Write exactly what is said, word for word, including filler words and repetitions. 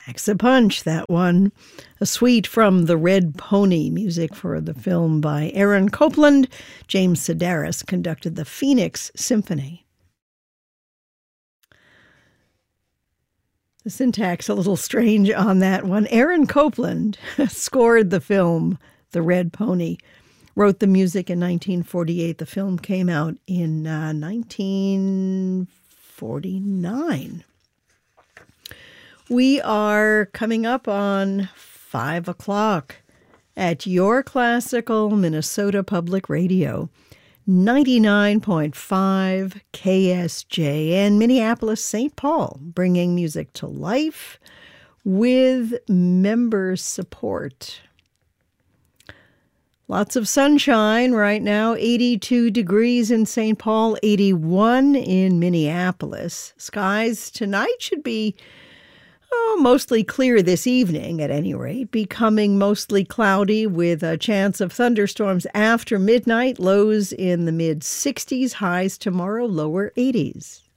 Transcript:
Packs a punch, that one. A suite from The Red Pony, music for the film by Aaron Copland. James Sedaris conducted the Phoenix Symphony. The syntax a little strange on that one. Aaron Copland scored the film The Red Pony, wrote the music in nineteen forty-eight. The film came out in uh, nineteen forty-nine. We are coming up on five o'clock at your classical Minnesota Public Radio, ninety-nine point five K S J N, Minneapolis, Saint Paul, bringing music to life with member support. Lots of sunshine right now, eighty-two degrees in Saint Paul, eighty-one in Minneapolis. Skies tonight should be Oh, mostly clear this evening, at any rate, becoming mostly cloudy with a chance of thunderstorms after midnight, lows in the mid-sixties, highs tomorrow, lower eighties.